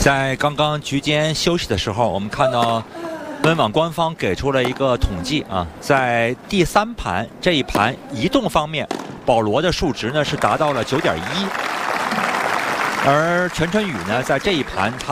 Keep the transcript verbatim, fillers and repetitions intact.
在刚刚局间休息的时候，我们看到温网官方给出了一个统计啊，在第三盘这一盘移动方面，保罗的数值呢是达到了九点一，而全春雨呢在这一盘他。